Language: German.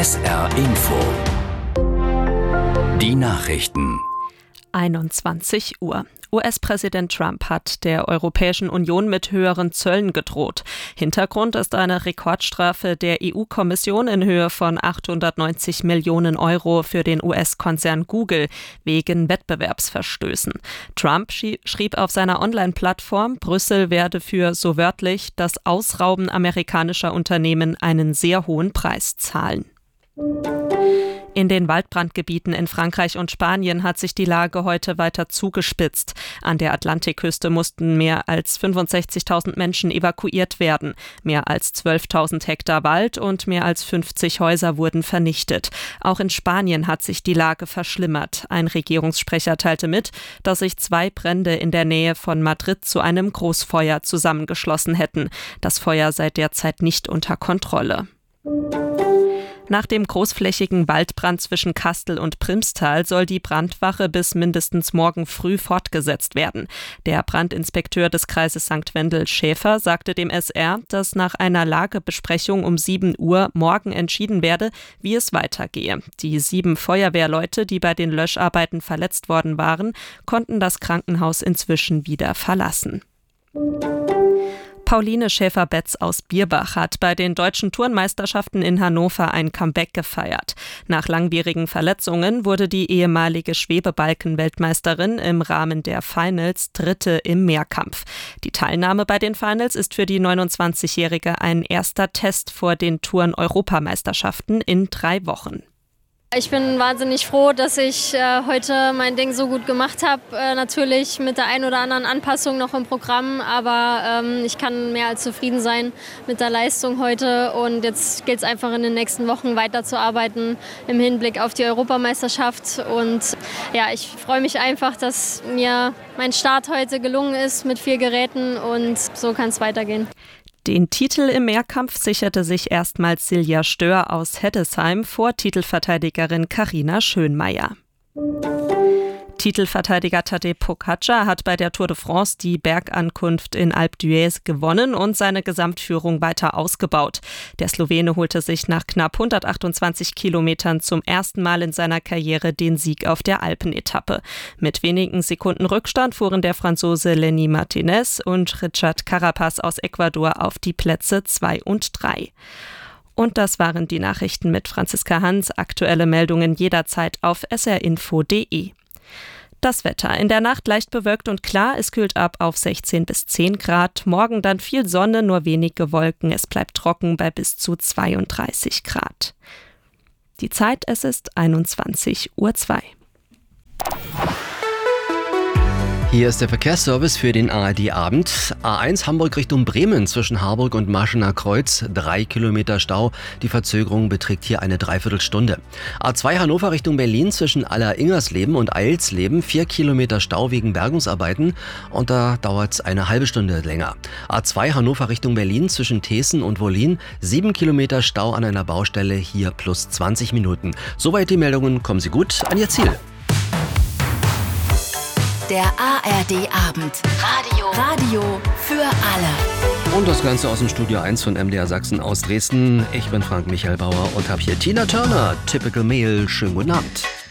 SR Info. Die Nachrichten. 21 Uhr. US-Präsident Trump hat der Europäischen Union mit höheren Zöllen gedroht. Hintergrund ist eine Rekordstrafe der EU-Kommission in Höhe von 890 Millionen Euro für den US-Konzern Google wegen Wettbewerbsverstößen. Trump schrieb auf seiner Online-Plattform, Brüssel werde für, so wörtlich, das Ausrauben amerikanischer Unternehmen einen sehr hohen Preis zahlen. In den Waldbrandgebieten in Frankreich und Spanien hat sich die Lage heute weiter zugespitzt. An der Atlantikküste mussten mehr als 65.000 Menschen evakuiert werden. Mehr als 12.000 Hektar Wald und mehr als 50 Häuser wurden vernichtet. Auch in Spanien hat sich die Lage verschlimmert. Ein Regierungssprecher teilte mit, dass sich 2 Brände in der Nähe von Madrid zu einem Großfeuer zusammengeschlossen hätten. Das Feuer sei derzeit nicht unter Kontrolle. Nach dem großflächigen Waldbrand zwischen Kastel und Primstal soll die Brandwache bis mindestens morgen früh fortgesetzt werden. Der Brandinspekteur des Kreises St. Wendel Schäfer sagte dem SR, dass nach einer Lagebesprechung um 7 Uhr morgen entschieden werde, wie es weitergehe. Die 7 Feuerwehrleute, die bei den Löscharbeiten verletzt worden waren, konnten das Krankenhaus inzwischen wieder verlassen. Pauline Schäfer-Betz aus Bierbach hat bei den deutschen Turnmeisterschaften in Hannover ein Comeback gefeiert. Nach langwierigen Verletzungen wurde die ehemalige Schwebebalken-Weltmeisterin im Rahmen der Finals Dritte im Mehrkampf. Die Teilnahme bei den Finals ist für die 29-Jährige ein erster Test vor den Turn-Europameisterschaften in 3 Wochen. Ich bin wahnsinnig froh, dass ich heute mein Ding so gut gemacht habe. Natürlich mit der ein oder anderen Anpassung noch im Programm, aber ich kann mehr als zufrieden sein mit der Leistung heute. Und jetzt gilt es einfach in den nächsten Wochen weiterzuarbeiten im Hinblick auf die Europameisterschaft. Und ja, ich freue mich einfach, dass mir mein Start heute gelungen ist mit 4 Geräten und so kann es weitergehen. Den Titel im Mehrkampf sicherte sich erstmals Silja Stör aus Heddesheim vor Titelverteidigerin Carina Schönmeier. Titelverteidiger Tadej Pogačar hat bei der Tour de France die Bergankunft in Alpe d'Huez gewonnen und seine Gesamtführung weiter ausgebaut. Der Slowene holte sich nach knapp 128 Kilometern zum ersten Mal in seiner Karriere den Sieg auf der Alpenetappe. Mit wenigen Sekunden Rückstand fuhren der Franzose Lenny Martinez und Richard Carapaz aus Ecuador auf die Plätze 2 und 3. Und das waren die Nachrichten mit Franziska Hans. Aktuelle Meldungen jederzeit auf srinfo.de. Das Wetter. In der Nacht leicht bewölkt und klar. Es kühlt ab auf 16 bis 10 Grad. Morgen dann viel Sonne, nur wenige Wolken. Es bleibt trocken bei bis zu 32 Grad. Die Zeit, es ist 21:02 Uhr. Hier ist der Verkehrsservice für den ARD-Abend. A1 Hamburg Richtung Bremen zwischen Harburg und Maschener Kreuz, 3 Kilometer Stau. Die Verzögerung beträgt hier eine Dreiviertelstunde. A2 Hannover Richtung Berlin zwischen Aller-Ingersleben und Eilsleben, 4 Kilometer Stau wegen Bergungsarbeiten und da dauert es eine halbe Stunde länger. A2 Hannover Richtung Berlin zwischen Thesen und Wollin, 7 Kilometer Stau an einer Baustelle, hier plus 20 Minuten. Soweit die Meldungen, kommen Sie gut an Ihr Ziel. Der ARD-Abend. Radio für alle. Und das Ganze aus dem Studio 1 von MDR Sachsen aus Dresden. Ich bin Frank Michael Bauer und habe hier Tina Turner, Typical Male. Schönen guten Abend.